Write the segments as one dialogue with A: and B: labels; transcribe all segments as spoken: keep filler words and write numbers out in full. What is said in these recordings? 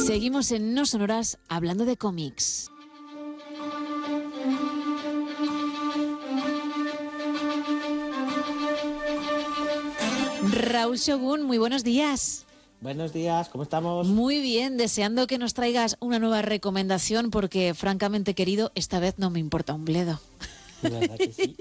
A: Seguimos en No Sonoras hablando de cómics. Raúl Shogun, muy buenos días.
B: Buenos días, ¿cómo estamos?
A: Muy bien, deseando que nos traigas una nueva recomendación porque, francamente, querido, esta vez no me importa un bledo.
B: ¿Verdad que sí?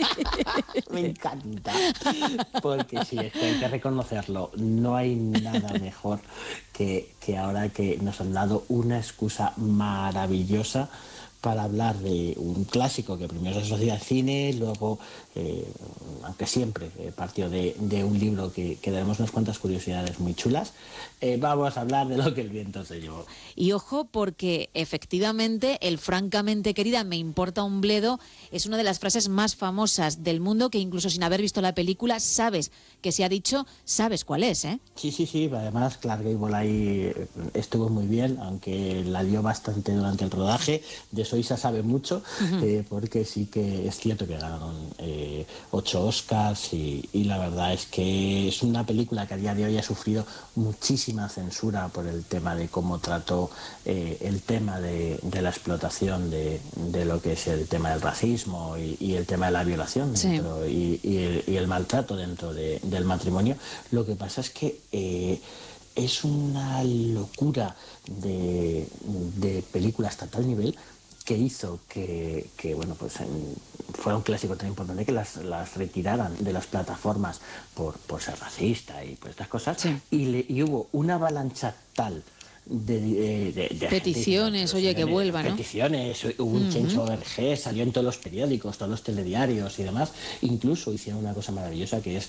B: Me encanta. Porque sí, es que hay que reconocerlo. No hay nada mejor que, que ahora que nos han dado una excusa maravillosa para hablar de un clásico que primero se asocia al cine, luego, eh, aunque siempre eh, partió de, de un libro que, que tenemos unas cuantas curiosidades muy chulas, eh, vamos a hablar de Lo que el viento se llevó.
A: Y ojo, porque efectivamente el francamente querida me importa un bledo es una de las frases más famosas del mundo que incluso sin haber visto la película sabes que se ha dicho, sabes cuál es, ¿eh?
B: Sí, sí, sí, además Clark Gable ahí estuvo muy bien, aunque la dio bastante durante el rodaje. De eso Isa sabe mucho, uh-huh. eh, porque sí que es cierto que ganaron eh, ocho Oscars y, y la verdad es que es una película que a día de hoy ha sufrido muchísima censura por el tema de cómo trató eh, el tema de, de la explotación de, de lo que es el tema del racismo y, y el tema de la violación dentro, sí. y, y, el, y el maltrato dentro de, del matrimonio. Lo que pasa es que eh, es una locura de, de película hasta tal nivel que hizo que, que bueno, pues en, fuera un clásico tan importante que las, las retiraran de las plataformas por, por ser racista y por estas cosas, sí. y, le, y hubo una avalancha tal de, de, de, de
A: peticiones, gente, oye, que vuelva, ¿no?
B: Peticiones, hubo un uh-huh. change punto org, salió en todos los periódicos, todos los telediarios y demás. Incluso hicieron una cosa maravillosa que es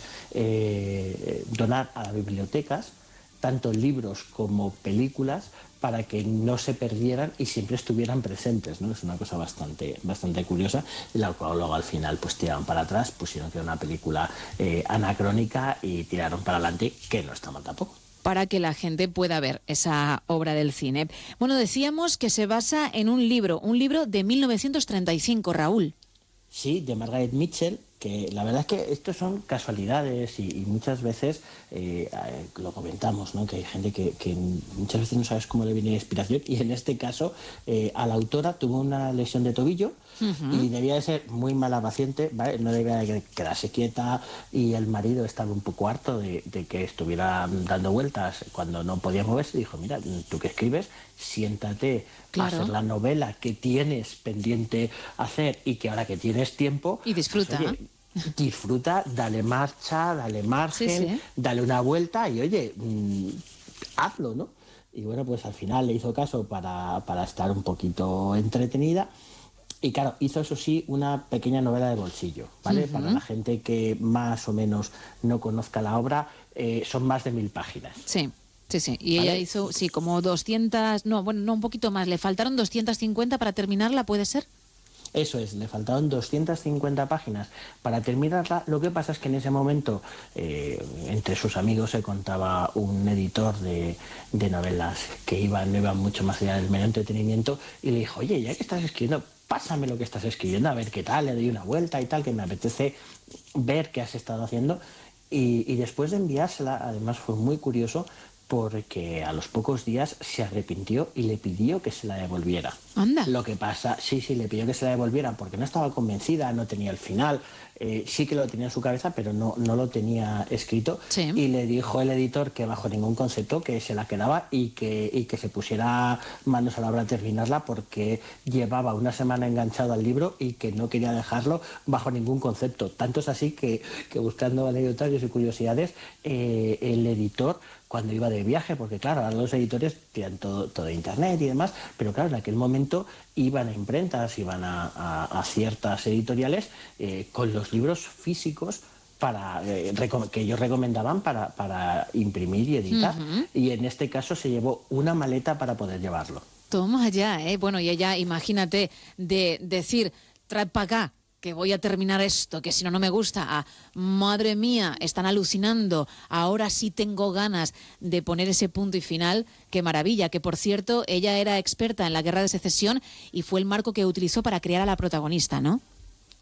B: eh, donar a las bibliotecas tanto libros como películas para que no se perdieran y siempre estuvieran presentes, ¿no? Es una cosa bastante, bastante curiosa, la cual luego al final pues tiraron para atrás, pusieron que era una película eh, anacrónica y tiraron para adelante, que no está mal tampoco.
A: Para que la gente pueda ver esa obra del cine. Bueno, decíamos que se basa en un libro, un libro de mil novecientos treinta y cinco, Raúl.
B: Sí, de Margaret Mitchell, que la verdad es que estos son casualidades y, y muchas veces eh, lo comentamos, ¿no? Que hay gente que, que muchas veces no sabes cómo le viene la inspiración, y en este caso eh, a la autora tuvo una lesión de tobillo uh-huh. y debía de ser muy mala paciente, ¿vale? No debía de quedarse quieta, y el marido estaba un poco harto de, de que estuviera dando vueltas cuando no podía moverse. Dijo, mira, tú que escribes, siéntate claro. a hacer la novela que tienes pendiente hacer y que ahora que tienes tiempo...
A: Y disfruta.
B: Pues, oye, disfruta, dale marcha, dale margen, sí, sí. dale una vuelta y oye, mmm, hazlo, ¿no? Y bueno, pues al final le hizo caso para, para estar un poquito entretenida. Y claro, hizo eso sí una pequeña novela de bolsillo, ¿vale? Uh-huh. Para la gente que más o menos no conozca la obra, eh, son más de mil páginas.
A: Sí. Sí, sí, y ¿vale? Ella hizo, sí, como doscientas, no, bueno, no, un poquito más, le faltaron doscientas cincuenta para terminarla, ¿puede ser?
B: Eso es, le faltaron doscientas cincuenta páginas para terminarla. Lo que pasa es que en ese momento, eh, entre sus amigos se contaba un editor de, de novelas que iba, no iba mucho más allá del mero entretenimiento, y le dijo, oye, ya que estás escribiendo, pásame lo que estás escribiendo, a ver qué tal, le doy una vuelta y tal, que me apetece ver qué has estado haciendo. Y, y después de enviársela, además fue muy curioso, porque a los pocos días se arrepintió y le pidió que se la devolviera.
A: Anda.
B: Lo que pasa, sí, sí, le pidió que se la devolviera porque no estaba convencida, no tenía el final, eh, sí que lo tenía en su cabeza, pero no, no lo tenía escrito.
A: Sí.
B: Y le dijo el editor que bajo ningún concepto que se la quedaba y que, y que se pusiera manos a la obra a terminarla, porque llevaba una semana enganchado al libro y que no quería dejarlo bajo ningún concepto. Tanto es así que, que buscando anécdotas y curiosidades, eh, el editor, cuando iba de viaje, porque claro, ahora los editores tiran todo, todo de internet y demás, pero claro, en aquel momento iban a imprentas, iban a, a, a ciertas editoriales eh, con los libros físicos para, eh, que ellos recomendaban para, para imprimir y editar. Uh-huh. Y en este caso se llevó una maleta para poder llevarlo.
A: Toma allá, ¿eh? Bueno, y ella, imagínate, de decir, trae para acá, que voy a terminar esto, que si no, no me gusta, a madre mía, están alucinando, ahora sí tengo ganas de poner ese punto y final, qué maravilla, que por cierto, ella era experta en la Guerra de Secesión y fue el marco que utilizó para crear a la protagonista, ¿no?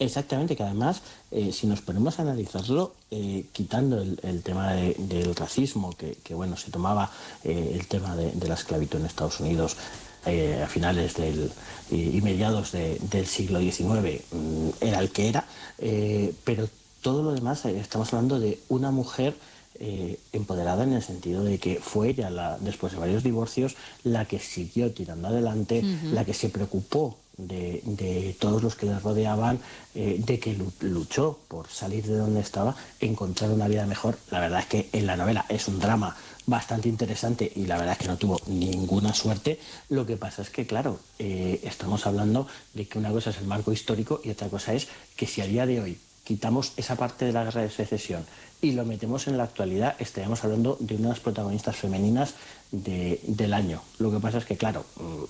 B: Exactamente, que además, eh, si nos ponemos a analizarlo, eh, quitando el, el tema de, del racismo, que, que bueno, se tomaba eh, el tema de, de la esclavitud en Estados Unidos eh, a finales del, y, y mediados de, del siglo diecinueve, mmm, era el que era, eh, pero todo lo demás, eh, estamos hablando de una mujer eh, empoderada en el sentido de que fue ella, la, después de varios divorcios, la que siguió tirando adelante, uh-huh. la que se preocupó De, de todos los que le rodeaban, eh, de que luchó por salir de donde estaba, encontrar una vida mejor. La verdad es que en la novela es un drama bastante interesante y la verdad es que no tuvo ninguna suerte. Lo que pasa es que, claro, eh, estamos hablando de que una cosa es el marco histórico y otra cosa es que si a día de hoy quitamos esa parte de la guerra de secesión y lo metemos en la actualidad, estaríamos hablando de unas protagonistas femeninas de, del año. Lo que pasa es que, claro,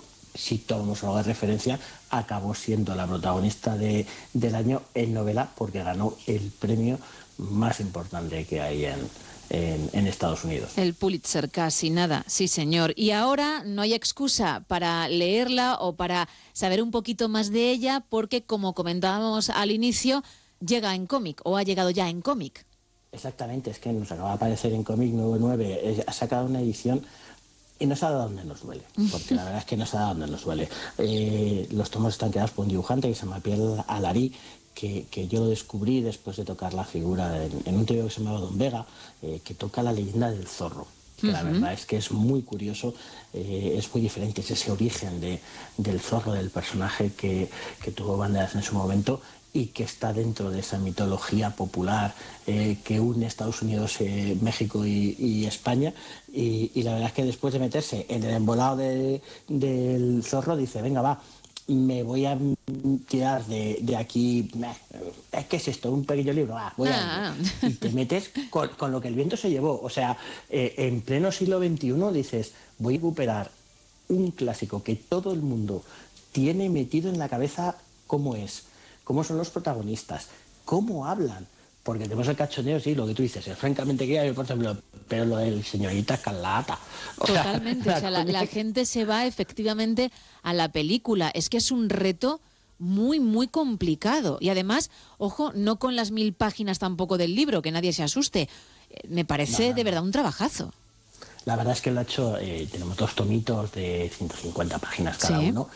B: si tomamos algo de referencia, acabó siendo la protagonista de, del año en novela porque ganó el premio más importante que hay en, en, en Estados Unidos.
A: El Pulitzer, casi nada, sí señor. Y ahora no hay excusa para leerla o para saber un poquito más de ella porque, como comentábamos al inicio, llega en cómic o ha llegado ya en cómic.
B: Exactamente, es que nos acaba de aparecer en cómic nueve nueve, ha sacado una edición y no se ha dado donde nos duele, porque la verdad es que no se ha dado donde nos duele. Eh, los tomos están creados por un dibujante que se llama Pierre Alarí, que, que yo lo descubrí después de tocar la figura en, en un tío que se llamaba Don Vega, eh, que toca la leyenda del zorro. Que uh-huh. La verdad es que es muy curioso, eh, es muy diferente, es ese origen de, del zorro, del personaje que, que tuvo Banderas en su momento y que está dentro de esa mitología popular eh, que une Estados Unidos, eh, México y, y España. Y, y la verdad es que después de meterse en el embolado de, del zorro, dice, venga, va, me voy a tirar de, de aquí, ¿qué es esto? ¿Un pequeño libro? Ah, voy ah. a y te metes con, con lo que el viento se llevó. O sea, eh, en pleno siglo veintiuno dices, voy a recuperar un clásico que todo el mundo tiene metido en la cabeza cómo es, cómo son los protagonistas, cómo hablan, porque tenemos el cachondeo, sí, lo que tú dices, es francamente que, por ejemplo, pero lo del señorita Calata.
A: O Totalmente, sea, o sea, la, la gente se va efectivamente a la película, es que es un reto muy, muy complicado, y además, ojo, no con las mil páginas tampoco del libro, que nadie se asuste, me parece no, no, de verdad un trabajazo.
B: La verdad es que lo ha hecho, eh, tenemos dos tomitos de ciento cincuenta páginas cada ¿Sí? uno.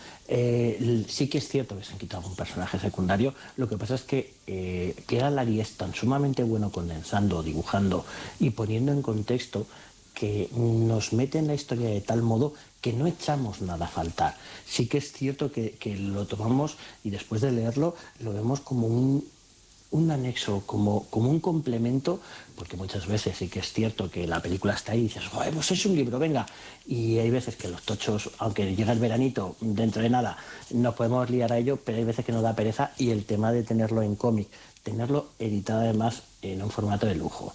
B: Eh, sí que es cierto que se han quitado un personaje secundario. Lo que pasa es que eh, Pierre Alarí es tan sumamente bueno condensando, dibujando y poniendo en contexto que nos mete en la historia de tal modo que no echamos nada a faltar. Sí que es cierto que, que lo tomamos y después de leerlo lo vemos como un... un anexo, como, como un complemento, porque muchas veces sí que es cierto que la película está ahí y dices, joder, pues es un libro, venga. Y hay veces que los tochos, aunque llega el veranito, dentro de nada, nos podemos liar a ello, pero hay veces que nos da pereza y el tema de tenerlo en cómic, tenerlo editado además en un formato de lujo,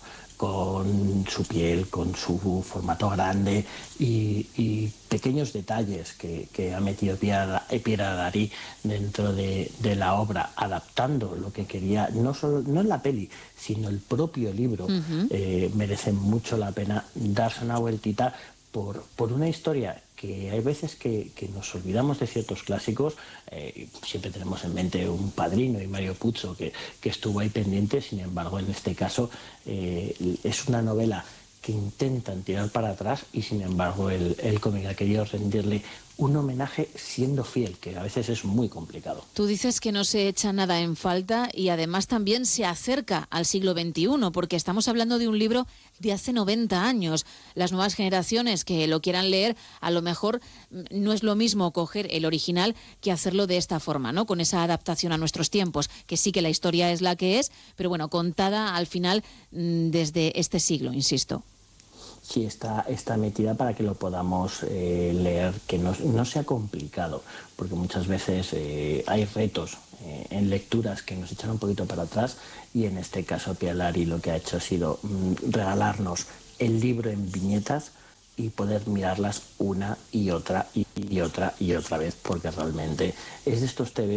B: con su piel, con su formato grande y, y pequeños detalles que, que ha metido Pierre Alarí dentro de, de la obra, adaptando lo que quería, no solo no en la peli, sino el propio libro, uh-huh. eh, merece mucho la pena darse una vueltita por, por una historia que hay veces que, que nos olvidamos de ciertos clásicos. Eh, siempre tenemos en mente Un Padrino y Mario Puzo, que, que estuvo ahí pendiente. Sin embargo, en este caso eh, es una novela que intentan tirar para atrás y sin embargo el, el cómic ha querido rendirle un homenaje siendo fiel, que a veces es muy complicado.
A: Tú dices que no se echa nada en falta y además también se acerca al siglo veintiuno, porque estamos hablando de un libro de hace noventa años. Las nuevas generaciones que lo quieran leer, a lo mejor no es lo mismo coger el original que hacerlo de esta forma, ¿no? Con esa adaptación a nuestros tiempos, que sí que la historia es la que es, pero bueno, contada al final desde este siglo, insisto.
B: Sí, está, está metida para que lo podamos eh, leer, que no, no sea complicado, porque muchas veces eh, hay retos eh, en lecturas que nos echan un poquito para atrás y en este caso Pierre Alarí lo que ha hecho ha sido mm, regalarnos el libro en viñetas y poder mirarlas una y otra y, y otra y otra vez, porque realmente es de estos tebeos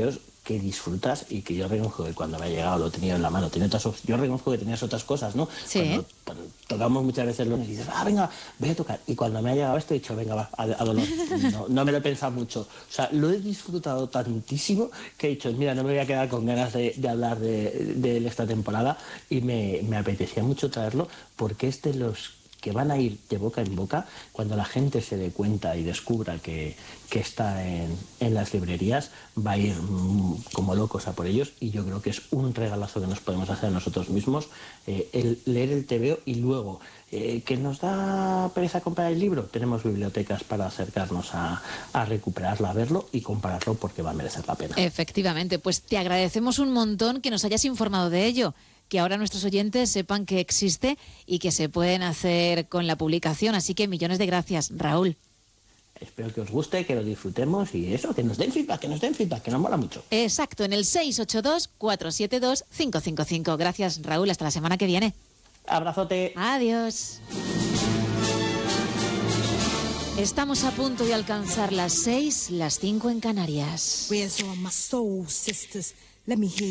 B: que disfrutas y que yo reconozco que cuando me ha llegado lo he tenido en la mano. Tenía otras, yo reconozco que tenías otras cosas, ¿no?
A: Sí.
B: Cuando, cuando tocamos muchas veces los y dices, ah, venga, voy a tocar. Y cuando me ha llegado esto he dicho, venga, va, a, a dolor. No, no me lo he pensado mucho. O sea, lo he disfrutado tantísimo que he dicho, mira, no me voy a quedar con ganas de, de hablar de, de esta temporada y me, me apetecía mucho traerlo porque es de los que van a ir de boca en boca cuando la gente se dé cuenta y descubra que, que está en, en las librerías, va a ir mmm, como locos a por ellos, y yo creo que es un regalazo que nos podemos hacer a nosotros mismos, eh, el leer el tebeo. Y luego, eh, que nos da pereza comprar el libro, tenemos bibliotecas para acercarnos a, a recuperarla, a verlo y compararlo, porque va a merecer la pena.
A: Efectivamente, pues te agradecemos un montón que nos hayas informado de ello, que ahora nuestros oyentes sepan que existe y que se pueden hacer con la publicación. Así que millones de gracias, Raúl.
B: Espero que os guste, que lo disfrutemos y eso, que nos den feedback, que nos den feedback, que nos mola mucho.
A: Exacto, en el seis ocho dos, cuatro siete dos, cinco cinco cinco. Gracias, Raúl. Hasta la semana que viene.
B: Abrazote. Adiós.
A: Estamos a punto de alcanzar las seis, las cinco en Canarias.